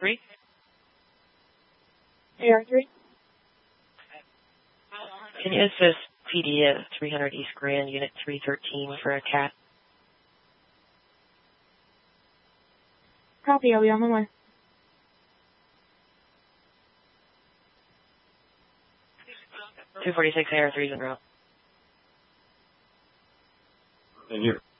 3? AR3. Can you assist PD at 300 East Grand, Unit 313 for a cat? Copy, I'll be on my way. $246 AR3's en route. And here.